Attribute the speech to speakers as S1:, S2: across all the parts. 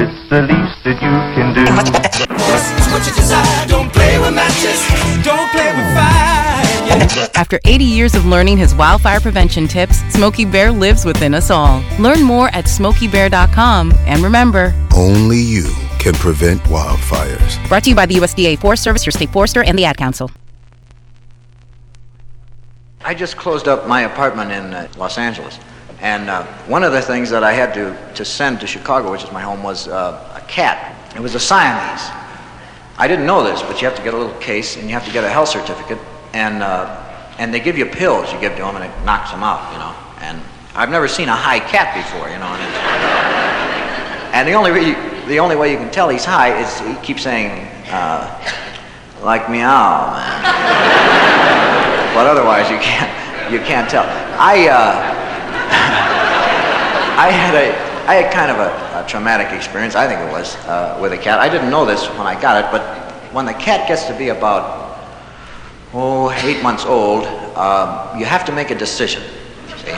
S1: it's the least that you can do.
S2: What you desire, don't play with matches, don't play with fire. Yeah.
S3: After 80 years of learning his wildfire prevention tips, Smokey Bear lives within us all. Learn more at SmokeyBear.com. And remember,
S4: only you can prevent wildfires.
S3: Brought to you by the USDA Forest Service, your state forester, and the Ad Council.
S5: I just closed up my apartment in Los Angeles. And one of the things that I had to send to Chicago, which is my home, was a cat. It was a Siamese. I didn't know this, but you have to get a little case, and you have to get a health certificate, and they give you pills you give to them, and it knocks them out, you know. And I've never seen a high cat before, you know. And the only way you can tell he's high is he keeps saying, like meow, man. But otherwise, you can't tell. I had kind of a traumatic experience, I think it was, with a cat. I didn't know this when I got it, but when the cat gets to be about, 8 months old, you have to make a decision, see?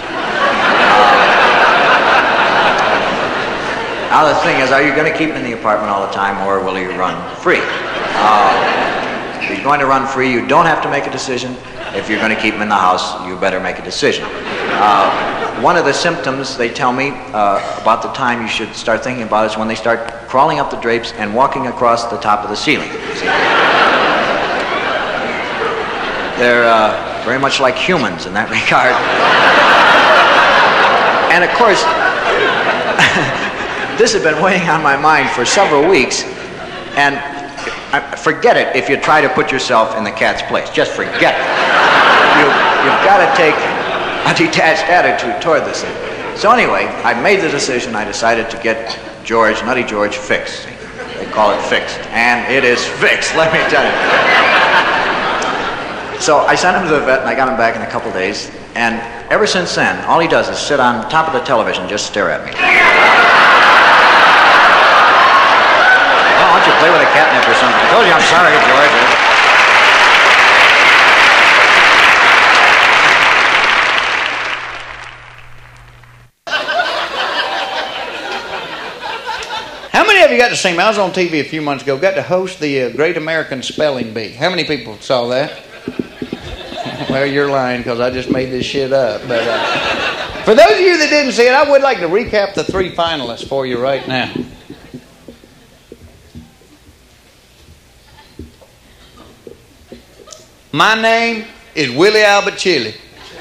S5: Now the thing is, are you going to keep him in the apartment all the time, or will you run free? If you're going to run free, you don't have to make a decision. If you're going to keep him in the house, you better make a decision. One of the symptoms, they tell me, about the time you should start thinking about it is when they start crawling up the drapes and walking across the top of the ceiling. They're very much like humans in that regard. And of course, this had been weighing on my mind for several weeks, and forget it if you try to put yourself in the cat's place. Just forget it. You've got to take a detached attitude toward this thing. So anyway, I made the decision. I decided to get Nutty George fixed. They call it fixed. And it is fixed, let me tell you. So I sent him to the vet, and I got him back in a couple days. And ever since then, all he does is sit on top of the television and just stare at me. Why don't you play with a catnip or something? I told you I'm sorry, George.
S6: How many of you got to see me? I was on TV a few months ago, got to host the Great American Spelling Bee. How many people saw that? Well, you're lying because I just made this shit up. But for those of you that didn't see it, I would like to recap the 3 finalists for you right now. My name is Willie Albert Chili.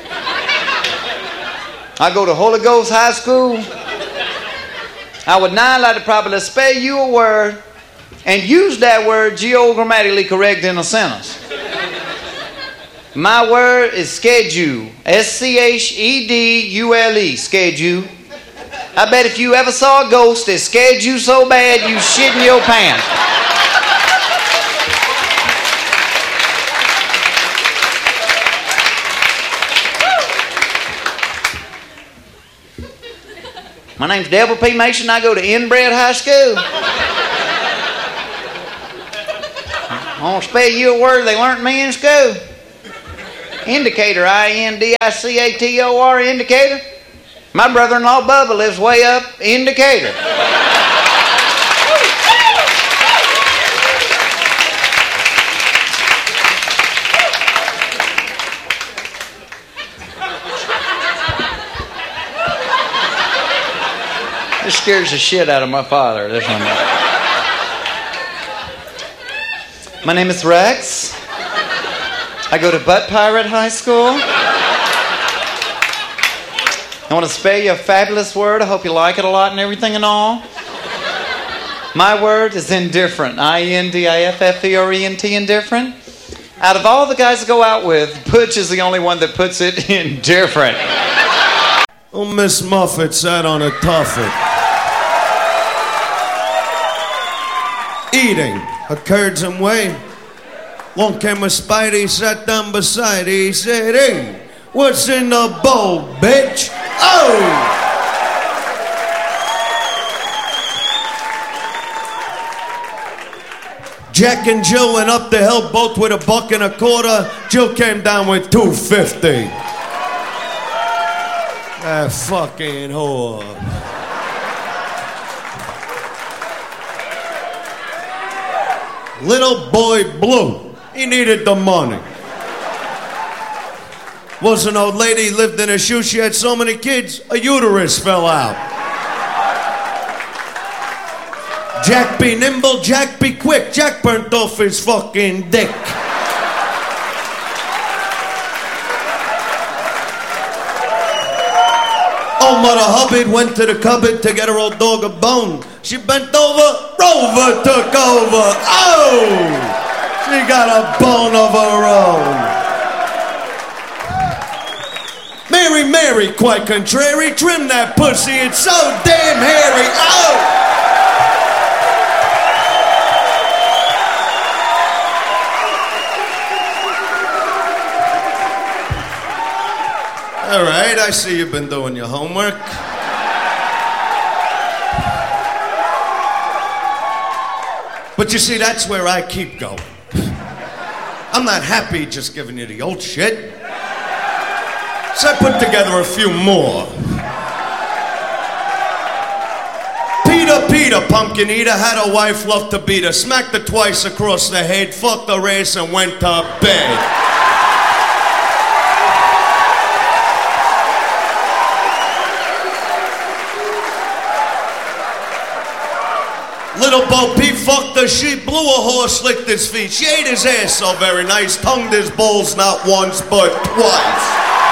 S6: I go to Holy Ghost High School. I would now like to probably spell you a word and use that word geogrammatically correct in a sentence. My word is schedule. S-C-H-E-D-U-L-E. Schedule. I bet if you ever saw a ghost that scared you so bad you shit in your pants. My name's Deborah P. Mason. I go to Inbred High School. I want to spell you a word they learned me in school. Indicator, I-N-D-I-C-A-T-O-R, indicator. My brother-in-law Bubba lives way up Indicator. This scares the shit out of my father. This one. My name is Rex. I go to Butt Pirate High School. I want to spell you a fabulous word. I hope you like it a lot and everything and all. My word is indifferent. I-N-D-I-F-F-E-R-E-N-T, indifferent. Out of all the guys I go out with, Butch is the only one that puts it indifferent.
S7: Oh, Miss Muffet sat on a tuffet. Eating a curds and whey. One came a Spidey, sat down beside. He said, "Hey, what's in the bowl, bitch?" Oh! Jack and Jill went up the hill, both with $1.25. Jill came down with $2.50. That fucking whore. Little boy Blue. He needed the money. Was an old lady, lived in a shoe. She had so many kids, a uterus fell out. Jack be nimble, Jack be quick. Jack burnt off his fucking dick. Old Mother Hubbard went to the cupboard to get her old dog a bone. She bent over, Rover took over. Oh! She got a bone of her own. Mary, Mary, quite contrary, trim that pussy, it's so damn hairy. Oh! All right, I see you've been doing your homework. But you see, that's where I keep going. I'm not happy just giving you the old shit. So I put together a few more. Peter, pumpkin eater, had a wife, loved to beat her, smacked her twice across the head, fucked her ass and went to bed. Little Bo Peep fucked a sheep, blew a horse, licked his feet. She ate his ass so very nice, tongued his balls not once but twice.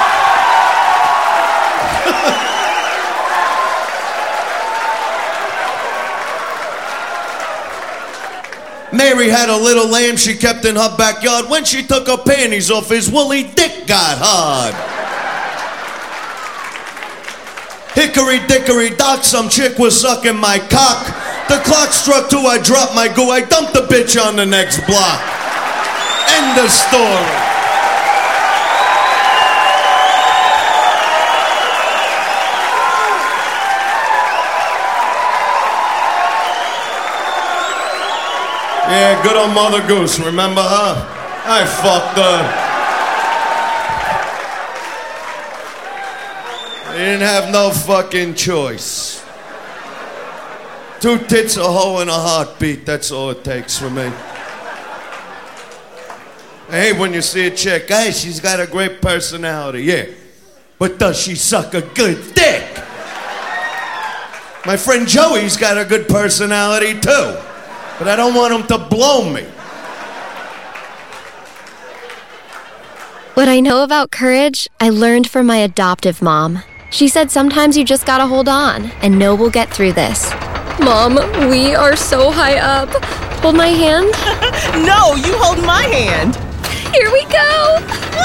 S7: Mary had a little lamb she kept in her backyard. When she took her panties off, his woolly dick got hard. Hickory dickory dock, some chick was sucking my cock. The clock struck 2, I dropped my goo, I dumped the bitch on the next block. End of story. Yeah, good old Mother Goose, remember her? I fucked her. I didn't have no fucking choice. 2 tits, a hoe, and a heartbeat, that's all it takes for me. I hate when you see a chick, hey, she's got a great personality, yeah. But does she suck a good dick? My friend Joey's got a good personality too. But I don't want him to blow me.
S8: What I know about courage, I learned from my adoptive mom. She said sometimes you just gotta hold on and know we'll get through this. Mom, we are so high up. Hold my hand.
S9: No, you hold my hand.
S8: Here we go.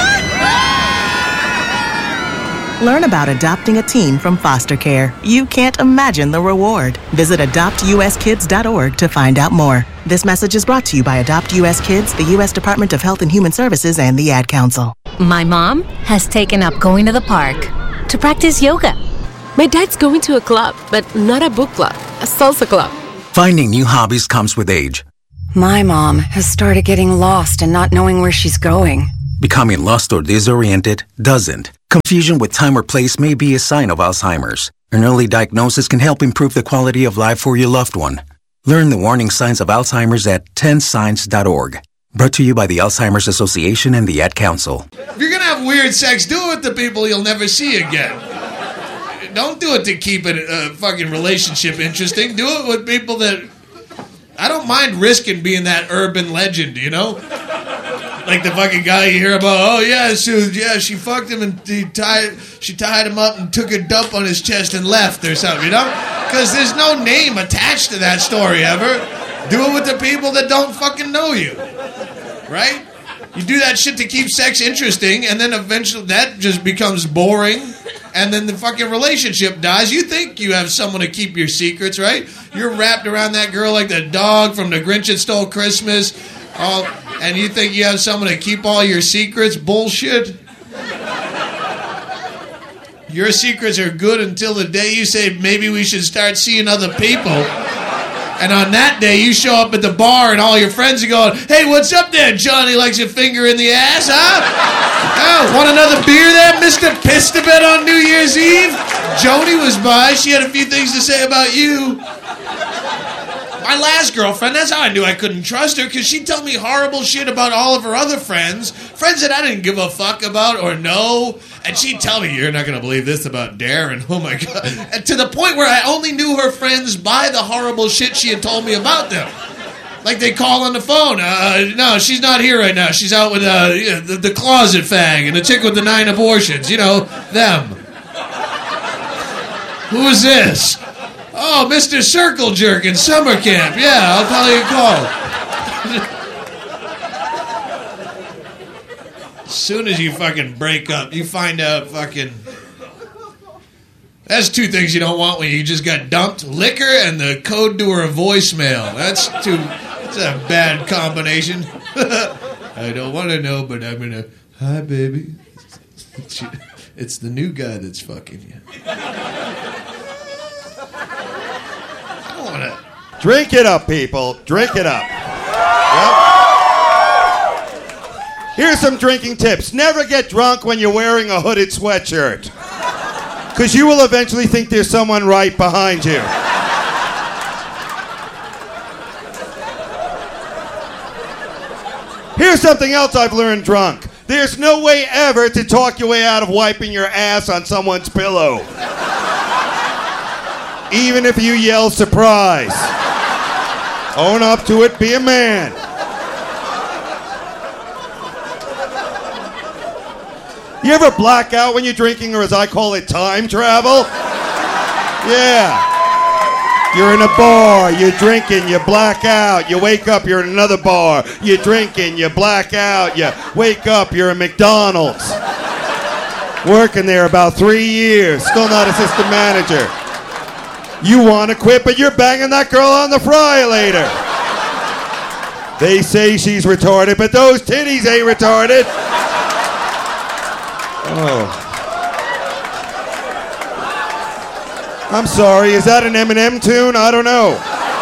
S9: Learn about adopting a teen from foster care. You can't imagine the reward. Visit adoptuskids.org to find out more. This message is brought to you by Adopt US Kids, the U.S. Department of Health and Human Services, and the Ad Council.
S10: My mom has taken up going to the park to practice yoga.
S11: My dad's going to a club, but not a book club, a salsa club.
S12: Finding new hobbies comes with age.
S13: My mom has started getting lost and not knowing where she's going.
S12: Becoming lost or disoriented doesn't. Confusion with time or place may be a sign of Alzheimer's. An early diagnosis can help improve the quality of life for your loved one. Learn the warning signs of Alzheimer's at 10signs.org. Brought to you by the Alzheimer's Association and the Ad Council.
S14: If you're going to have weird sex, do it with the people you'll never see again. Don't do it to keep a fucking relationship interesting. Do it with people that... I don't mind risking being that urban legend, you know? Like the fucking guy you hear about, oh yeah, she fucked him and she tied him up and took a dump on his chest and left or something, you know? Because there's no name attached to that story ever. Do it with the people that don't fucking know you. Right? You do that shit to keep sex interesting, and then eventually that just becomes boring, and then the fucking relationship dies. You think you have someone to keep your secrets, right? You're wrapped around that girl like the dog from The Grinch That Stole Christmas, and you think you have someone to keep all your secrets? Bullshit. Your secrets are good until the day you say, maybe we should start seeing other people. And on that day, you show up at the bar and all your friends are going, hey, what's up there? Johnny likes your finger in the ass, huh? Oh, want another beer there, Mr. Pissed a bit on New Year's Eve? Joni was by. She had a few things to say about you. My last girlfriend, that's how I knew I couldn't trust her, because she'd tell me horrible shit about all of her other friends that I didn't give a fuck about or know, and she'd tell me, you're not going to believe this about Darren, oh my God, and to the point where I only knew her friends by the horrible shit she had told me about them. Like they call on the phone, no, she's not here right now, she's out with the closet fag and the chick with the 9 abortions, you know, them. Who is this? Oh, Mr. Circle Jerk in summer camp. Yeah, I'll tell you a call. As soon as you fucking break up, you find out fucking... That's 2 things you don't want when you just got dumped. Liquor and the code to her voicemail. That's a bad combination. I don't want to know, but I'm going to... Hi, baby. It's the new guy that's fucking you.
S7: Drink it up, people. Drink it up. Yep. Here's some drinking tips. Never get drunk when you're wearing a hooded sweatshirt, because you will eventually think there's someone right behind you. Here's something else I've learned drunk. There's no way ever to talk your way out of wiping your ass on someone's pillow. Even if you yell surprise. Own up to it, be a man. You ever black out when you're drinking, or as I call it, time travel? Yeah. You're in a bar, you're drinking, you black out, you wake up, you're in another bar, you're drinking, you black out, you wake up, you're in McDonald's. Working there about 3 years, still not assistant manager. You want to quit, but you're banging that girl on the fry later. They say she's retarded, but those titties ain't retarded. Oh. I'm sorry, is that an Eminem tune? I don't know.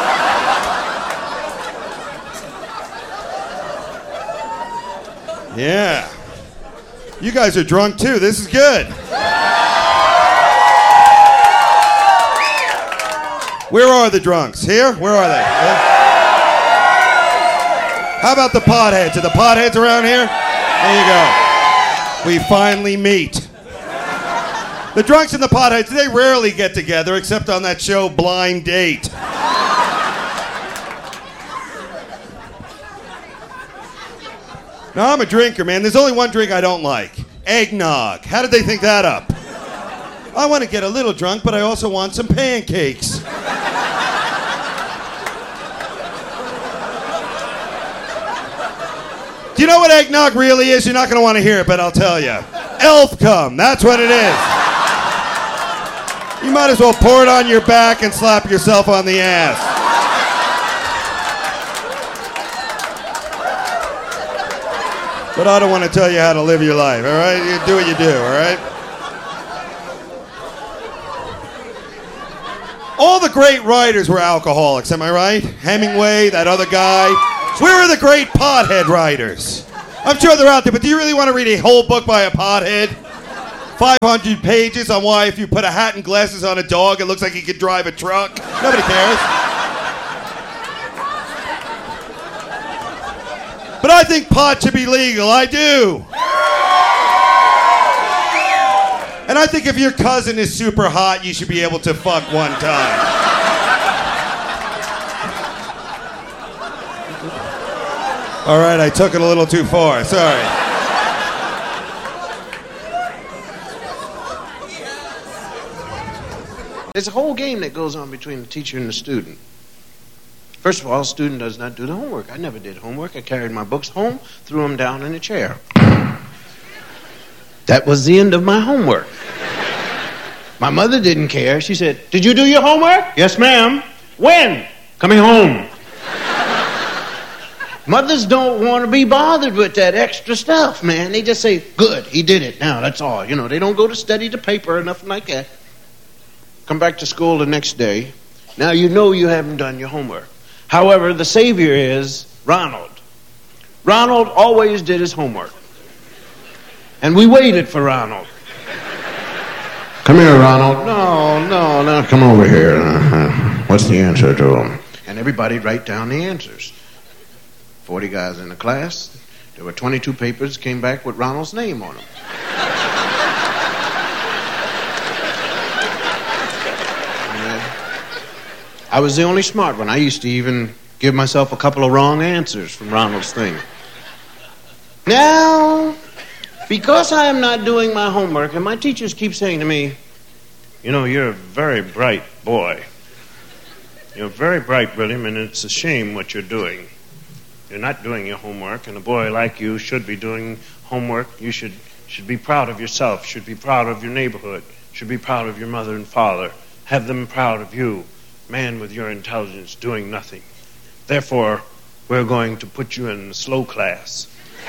S7: Yeah. You guys are drunk too, this is good. Where are the drunks? Here? Where are they? Yeah. How about the potheads? Are the potheads around here? There you go. We finally meet. The drunks and the potheads, they rarely get together except on that show Blind Date. Now, I'm a drinker, man. There's only one drink I don't like. Eggnog. How did they think that up? I want to get a little drunk, but I also want some pancakes. Do you know what eggnog really is? You're not going to want to hear it, but I'll tell you. Elf cum. That's what it is. You might as well pour it on your back and slap yourself on the ass. But I don't want to tell you how to live your life, all right? You do what you do, all right? All the great writers were alcoholics, am I right? Hemingway, that other guy. Where are the great pothead writers? I'm sure they're out there, but do you really want to read a whole book by a pothead? 500 pages on why if you put a hat and glasses on a dog, it looks like he could drive a truck? Nobody cares. But I think pot should be legal. I do. And I think if your cousin is super hot, you should be able to fuck one time. All right, I took it a little too far. Sorry.
S15: There's a whole game that goes on between the teacher and the student. First of all, the student does not do the homework. I never did homework. I carried my books home, threw them down in a chair. That was the end of my homework. My mother didn't care. She said, "Did you do your homework?" "Yes, ma'am." "When?" "Coming home." Mothers don't want to be bothered with that extra stuff, man. They just say, "Good, he did it. Now, that's all." You know, they don't go to study the paper or nothing like that. Come back to school the next day. Now you know you haven't done your homework. However, the savior is Ronald. Ronald always did his homework. And we waited for Ronald. "Come here, Ronald." No, come over here. What's the answer to him?" and everybody'd write down the answers. 40 guys in the class. There were 22 papers came back with Ronald's name on them. I was the only smart one. I used to even give myself a couple of wrong answers from Ronald's thing. Now, because I am not doing my homework, and my teachers keep saying to me, you know, you're a very bright boy. You're very bright, William, and it's a shame what you're doing. You're not doing your homework, and a boy like you should be doing homework. You should be proud of yourself, should be proud of your neighborhood, should be proud of your mother and father. Have them proud of you, man with your intelligence doing nothing. Therefore, we're going to put you in the slow class.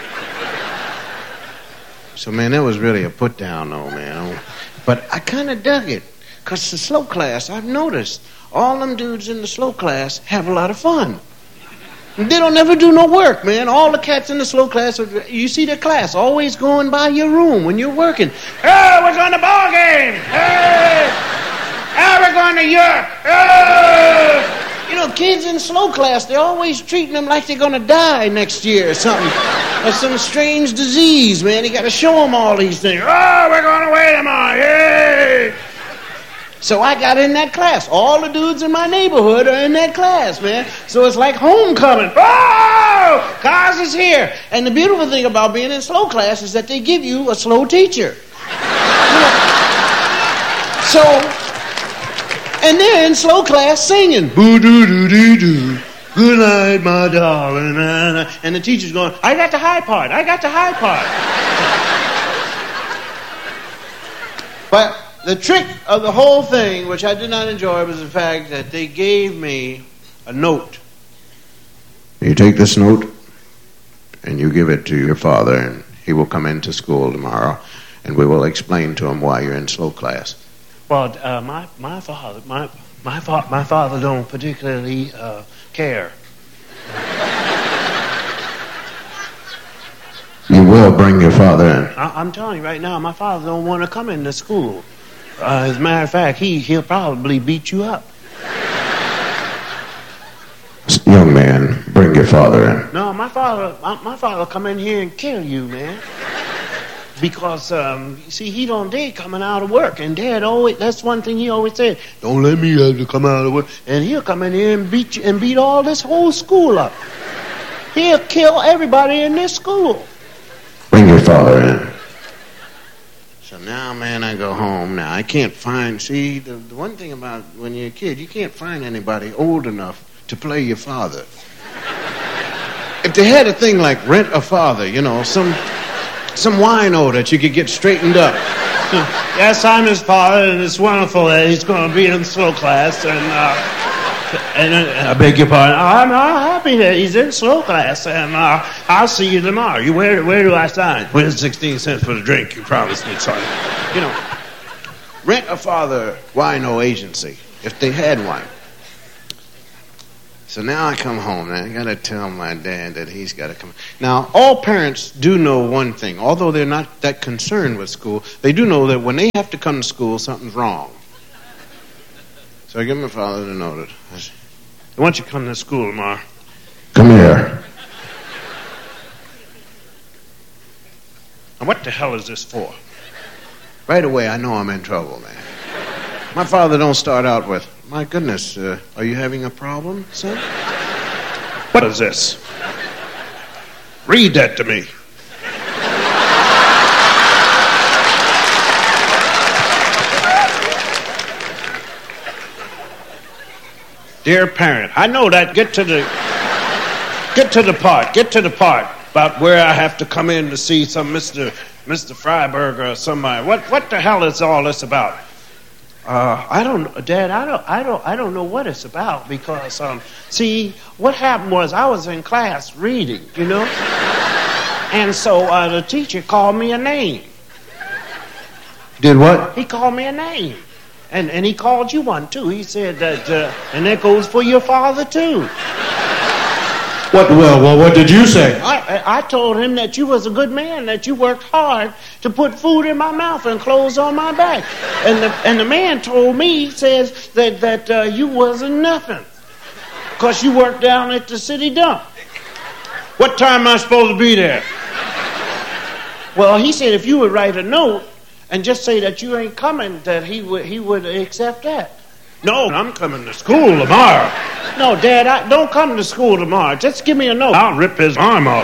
S15: So, man, that was really a put down, though, man. But I kind of dug it, because the slow class, I've noticed, all them dudes in the slow class have a lot of fun. They don't ever do no work, man. All the cats in the slow class, you see their class always going by your room when you're working. Hey, we're going to ball game. Hey, we're going to Europe. Hey. You know, kids in slow class, they're always treating them like they're going to die next year or something. Or some strange disease, man. You got to show them all these things. Oh, we're going away tomorrow. Yay! So I got in that class. All the dudes in my neighborhood are in that class, man. So it's like homecoming. Oh! Cars is here. And the beautiful thing about being in slow class is that they give you a slow teacher. So, and they're in slow class singing. Boo-doo-doo-doo-doo. Good night, my darling. And the teacher's going, I got the high part. I got the high part. But the trick of the whole thing, which I did not enjoy, was the fact that they gave me a note. You take this note and you give it to your father, and he will come into school tomorrow, and we will explain to him why you're in slow class. Well, my father don't particularly care. You will bring your father in. I'm telling you right now, my father don't want to come into school. As a matter of fact, he'll probably beat you up. Young man, bring your father in. No, my father will come in here and kill you, man. Because, see, he don't dare coming out of work. And Dad always, that's one thing he always said, don't let me have to come out of work. And he'll come in here and beat you and beat all this whole school up. He'll kill everybody in this school. Bring your father in. So now, man, I go home. Now, I can't find, see, the one thing about when you're a kid, you can't find anybody old enough to play your father. If they had a thing like Rent a Father, you know, some wino that you could get straightened up. Yes, I'm his father, and it's wonderful that he's going to be in slow class, and I beg your pardon. I'm happy that he's in slow class, and I'll see you tomorrow. Where do I sign? Where's 16 cents for the drink you promised me, son? You know, Rent a Father wino agency, if they had one. So now I come home, and I got to tell my dad that he's got to come. Now, all parents do know one thing. Although they're not that concerned with school, they do know that when they have to come to school, something's wrong. So I give my father the note. I said, why don't you come to school tomorrow? Come here. And what the hell is this for? Right away, I know I'm in trouble, man. My father don't start out with, my goodness, are you having a problem, son? What is this? Read that to me. Dear parent, I know that. Get to the part about where I have to come in to see some Mr. Freiberg or somebody. What the hell is all this about? I don't, Dad. I don't know what it's about because, see, what happened was I was in class reading, you know, and so the teacher called me a name. Did what? He called me a name, and he called you one too. He said that, and that goes for your father too. What? Well, what did you say? I told him that you was a good man, that you worked hard to put food in my mouth and clothes on my back. And the man told me, he says that you wasn't nothing. Because you work down at the city dump. What time am I supposed to be there? Well, he said if you would write a note and just say that you ain't coming, that he would accept that. No, I'm coming to school tomorrow. No, Dad, don't come to school tomorrow. Just give me a note. I'll rip his arm off.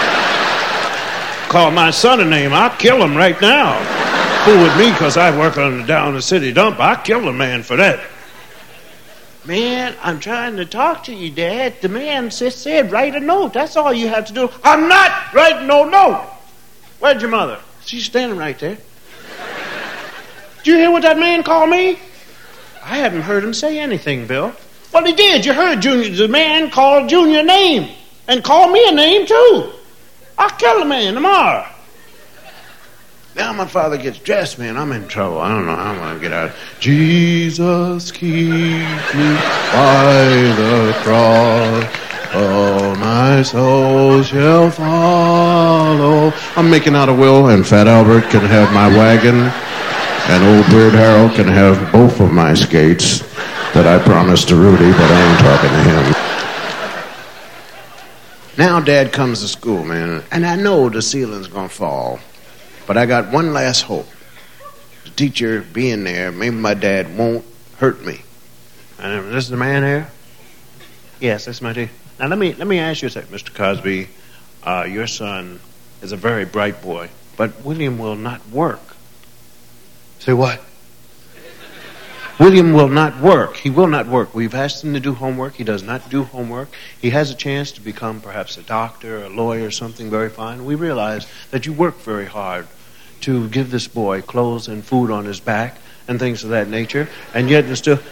S15: Call my son a name. I'll kill him right now. Fool with me because I work down the city dump. I'll kill a man for that. Man, I'm trying to talk to you, Dad. The man just said write a note. That's all you have to do. I'm not writing no note. Where's your mother? She's standing right there. Did you hear what that man called me? I haven't heard him say anything, Bill. Well, he did. You heard Junior. The man called Junior a name and called me a name, too. I'll kill the man tomorrow. Now my father gets dressed, man. I'm in trouble. I don't know how I'm going to get out. Jesus, keep me by the cross. Oh, my soul shall follow. I'm making out a will, and Fat Albert can have my wagon. And old Bird Harold can have both of my skates that I promised to Rudy, but I ain't talking to him. Now Dad comes to school, man, and I know the ceiling's gonna fall, but I got one last hope. The teacher being there, maybe my dad won't hurt me. And this is the man here? Yes, that's my teacher. Now let me ask you a second, Mr. Cosby. Your son is a very bright boy, but William will not work. Say what? William will not work. He will not work. We've asked him to do homework. He does not do homework. He has a chance to become perhaps a doctor, a lawyer, something very fine. We realize that you work very hard to give this boy clothes and food on his back and things of that nature, and yet there's still...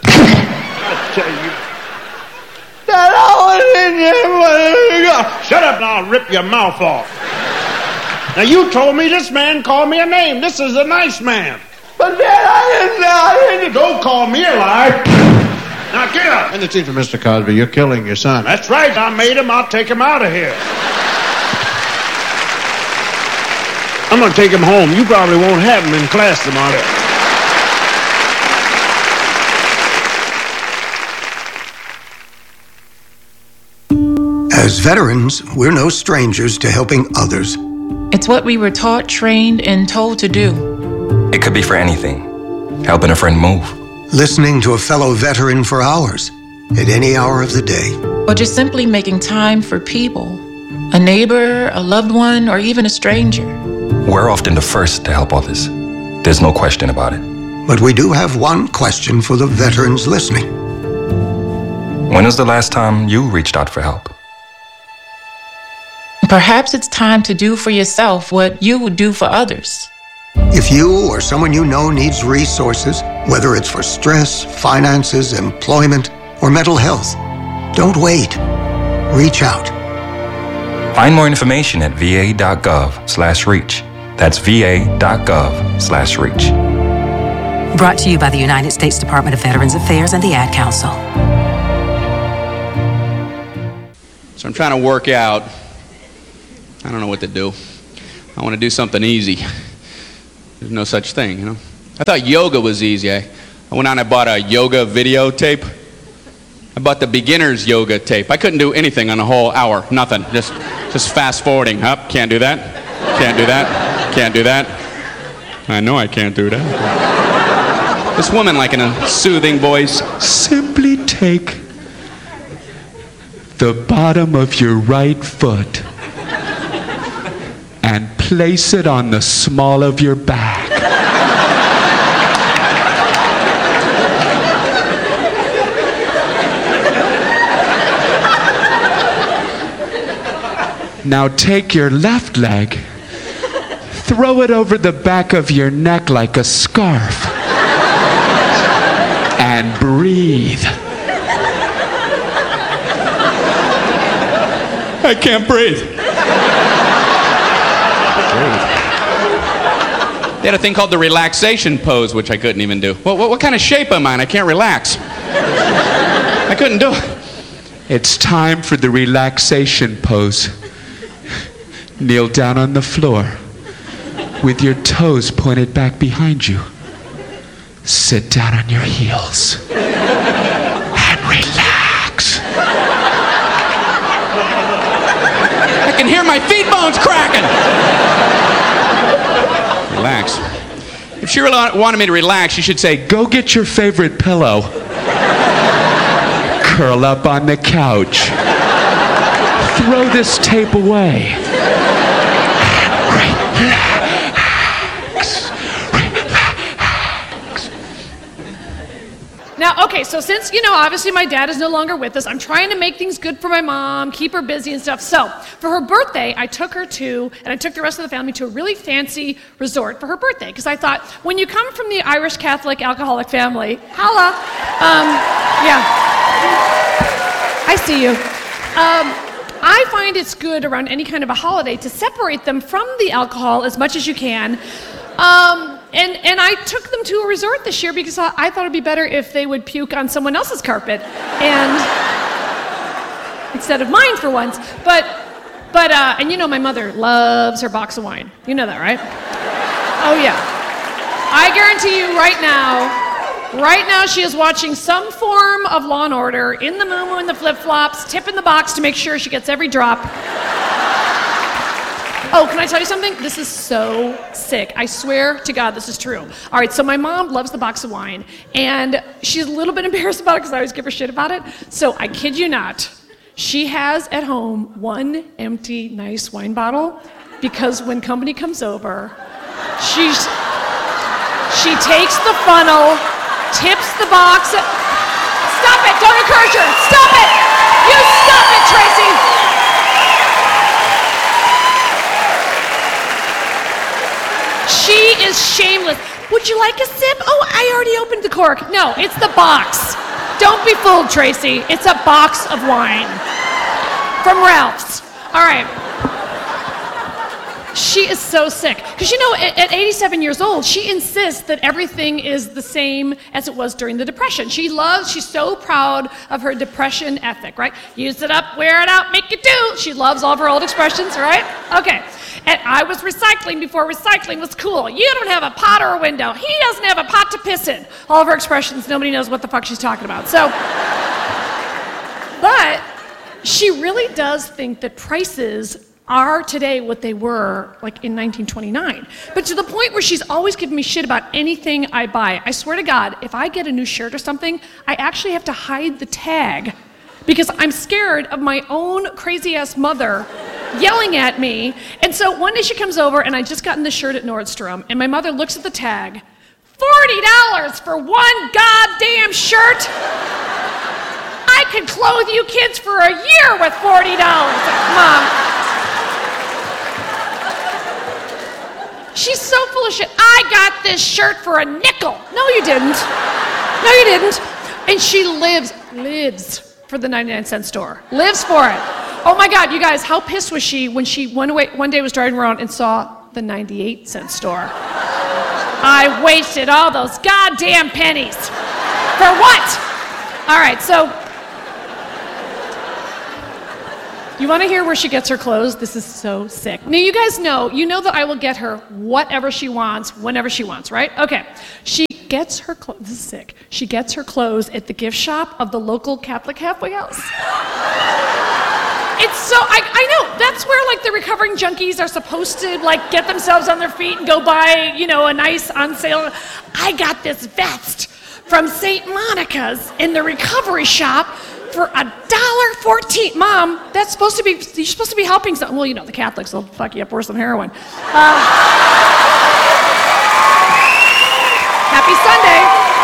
S15: Shut up now, I'll rip your mouth off. Now you told me this man called me a name. This is a nice man. But Dad, I didn't. Don't call me a liar. Now get up. And the teacher, Mr. Cosby, you're killing your son. That's right. I made him. I'll take him out of here. I'm going to take him home. You probably won't have him in class tomorrow.
S16: As veterans, we're no strangers to helping others.
S17: It's what we were taught, trained, and told to do.
S18: It could be for anything. Helping a friend move.
S16: Listening to a fellow veteran for hours, at any hour of the day.
S17: Or just simply making time for people. A neighbor, a loved one, or even a stranger.
S18: We're often the first to help others. There's no question about it.
S16: But we do have one question for the veterans listening.
S18: When was the last time you reached out for help?
S17: Perhaps it's time to do for yourself what you would do for others.
S16: If you or someone you know needs resources, whether it's for stress, finances, employment, or mental health, don't wait. Reach out.
S18: Find more information at va.gov/reach. That's va.gov/reach.
S19: Brought to you by the United States Department of Veterans Affairs and the Ad Council.
S20: So I'm trying to work out. I don't know what to do. I want to do something easy. There's no such thing, you know. I thought yoga was easy. I went on and I bought a yoga videotape. I bought the beginner's yoga tape. I couldn't do anything on a whole hour. Nothing. Just fast forwarding. Up, can't do that. Can't do that. Can't do that. I know I can't do that. This woman, like in a soothing voice, simply take the bottom of your right foot and place it on the small of your back. Now take your left leg, throw it over the back of your neck like a scarf, and breathe. I can't breathe. They had a thing called the relaxation pose, which I couldn't even do. What kind of shape am I in? I can't relax. I couldn't do it. It's time for the relaxation pose. Kneel down on the floor with your toes pointed back behind you. Sit down on your heels and relax. can hear my feet bones cracking. Relax. If she really wanted me to relax, she should say, go get your favorite pillow. Curl up on the couch. Throw this tape away.
S21: Now, okay, so since, obviously my dad is no longer with us, I'm trying to make things good for my mom, keep her busy and stuff. So, for her birthday, I took the rest of the family to a really fancy resort for her birthday. Because I thought, when you come from the Irish Catholic alcoholic family, holla, yeah, I see you. I find it's good around any kind of a holiday to separate them from the alcohol as much as you can. And I took them to a resort this year because I thought it'd be better if they would puke on someone else's carpet instead of mine for once. But my mother loves her box of wine. You know that, right? Oh yeah. I guarantee you right now she is watching some form of Law and Order in the moo-moo and the flip-flops, tipping the box to make sure she gets every drop. Oh, can I tell you something? This is so sick. I swear to God this is true. All right, so my mom loves the box of wine, and she's a little bit embarrassed about it because I always give her shit about it. So I kid you not, she has at home one empty, nice wine bottle because when company comes over, she takes the funnel, tips the box. Stop it! Don't encourage her! Stop it! You stop it, Tracy! She is shameless. Would you like a sip? Oh, I already opened the cork. No, it's the box. Don't be fooled, Tracy. It's a box of wine from Ralph's. All right. She is so sick. Because at 87 years old, she insists that everything is the same as it was during the Depression. She's so proud of her Depression ethic, right? Use it up, wear it out, make it do. She loves all of her old expressions, right? Okay. And I was recycling before recycling was cool. You don't have a pot or a window. He doesn't have a pot to piss in. All of her expressions, nobody knows what the fuck she's talking about. So, but she really does think that prices are today what they were like in 1929. But to the point where she's always giving me shit about anything I buy. I swear to God, if I get a new shirt or something, I actually have to hide the tag because I'm scared of my own crazy-ass mother yelling at me. And so one day she comes over, and I just gotten the shirt at Nordstrom, and my mother looks at the tag. $40 for one goddamn shirt? I could clothe you kids for a year with $40. Mom. She's so full of shit. I got this shirt for a nickel. No, you didn't. No, you didn't. And she lives for the 99-cent store. Lives for it. Oh my God, you guys, how pissed was she when she one day was driving around and saw the 98-cent store? I wasted all those goddamn pennies. For what? All right, so you want to hear where she gets her clothes? This is so sick. Now, you guys know that I will get her whatever she wants, whenever she wants, right? Okay. She gets her clothes, this is sick. She gets her clothes at the gift shop of the local Catholic halfway house. It's so, I know, that's where like the recovering junkies are supposed to like get themselves on their feet and go buy, a nice on sale. I got this vest from St. Monica's in the recovery shop for $1.14. Mom, you're supposed to be helping someone. Well, the Catholics will fuck you up worse than heroin. Happy Sunday.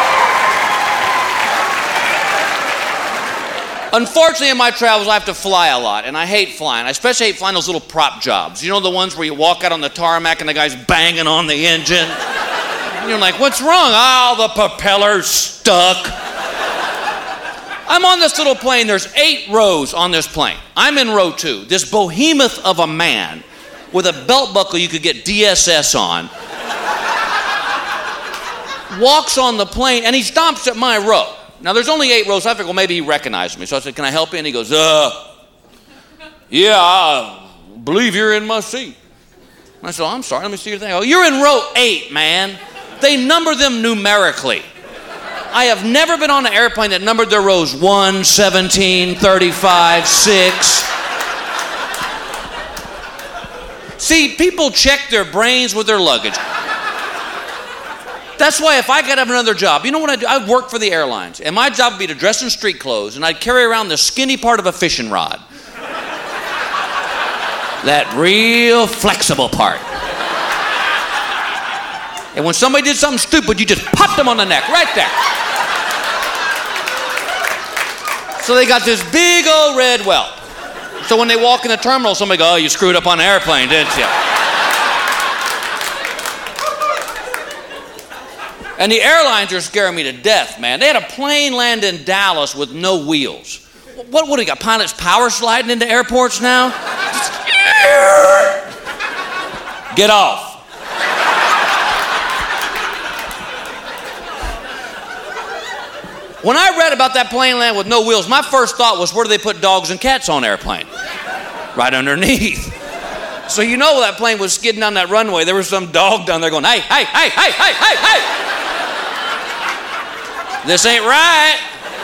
S22: Unfortunately, in my travels, I have to fly a lot, and I hate flying. I especially hate flying those little prop jobs. You know, the ones where you walk out on the tarmac and the guy's banging on the engine? And you're like, what's wrong? Oh, the propeller's stuck. I'm on this little plane. There's 8 rows on this plane. I'm in row 2. This behemoth of a man with a belt buckle you could get DSS on walks on the plane, and he stops at my row. Now, there's only 8 rows. I figured, well, maybe he recognized me. So I said, can I help you? And he goes, yeah, I believe you're in my seat. And I said, oh, I'm sorry. Let me see your thing. Oh, you're in row 8, man. They number them numerically. I have never been on an airplane that numbered their rows 1, 17, 35, 6. See, people check their brains with their luggage. That's why if I could have another job, you know what I'd do? I'd work for the airlines, and my job would be to dress in street clothes, and I'd carry around the skinny part of a fishing rod. That real flexible part. And when somebody did something stupid, you just popped them on the neck, right there. So they got this big old red welt. So when they walk in the terminal, somebody go, oh, you screwed up on the airplane, didn't you? And the airlines are scaring me to death, man. They had a plane land in Dallas with no wheels. What do you got, pilots power sliding into airports now? Get off. When I read about that plane land with no wheels, my first thought was, where do they put dogs and cats on airplane? Right underneath. So you know that plane was skidding down that runway, there was some dog down there going, hey, hey, hey, hey, hey, hey, hey. This ain't right.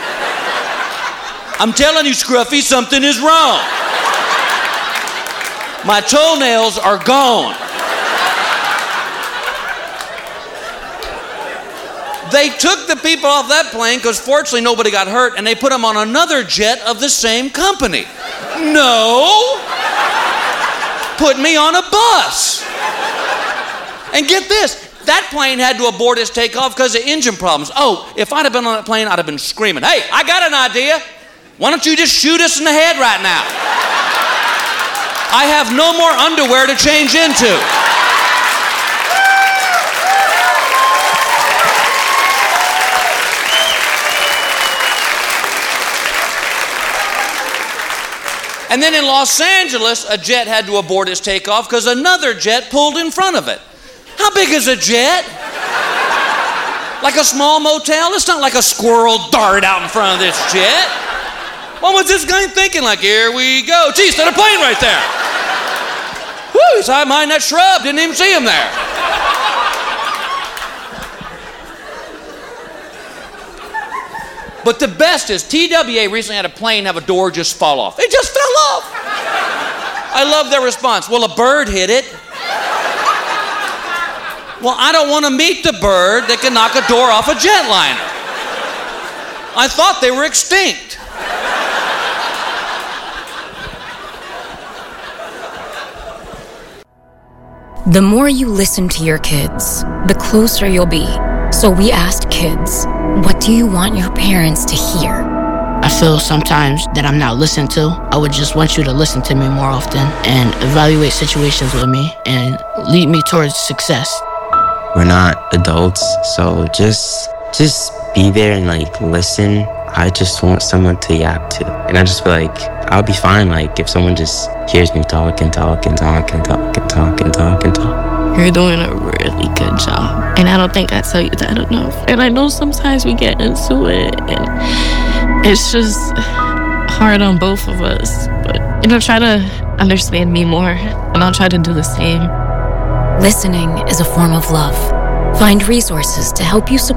S22: I'm telling you, Scruffy, something is wrong. My toenails are gone. They took the people off that plane because fortunately nobody got hurt, and they put them on another jet of the same company. No. Put me on a bus. And get this, that plane had to abort its takeoff because of engine problems. Oh, if I'd have been on that plane, I'd have been screaming, hey, I got an idea. Why don't you just shoot us in the head right now? I have no more underwear to change into. And then in Los Angeles, a jet had to abort its takeoff because another jet pulled in front of it. How big is a jet? Like a small motel? It's not like a squirrel darted out in front of this jet. What was this guy thinking? Like, here we go. Geez, there's a plane right there. Whoo, he's hiding behind that shrub. Didn't even see him there. But the best is TWA recently had a plane have a door just fall off. It just fell off. I love their response. Well, a bird hit it. Well, I don't want to meet the bird that can knock a door off a jetliner. I thought they were extinct.
S1: The more you listen to your kids, the closer you'll be. So we asked kids, what do you want your parents to hear?
S2: I feel sometimes that I'm not listened to. I would just want you to listen to me more often and evaluate situations with me and lead me towards success.
S23: We're not adults, so just be there and like listen. I just want someone to yap to. And I just feel like I'll be fine like if someone just hears me talk and talk and talk and talk and talk and talk and talk.
S24: You're doing a really good job. And I don't think I tell you that enough. And I know sometimes we get into it and it's just hard on both of us. But, try to understand me more and I'll try to do the same.
S1: Listening is a form of love. Find resources to help you support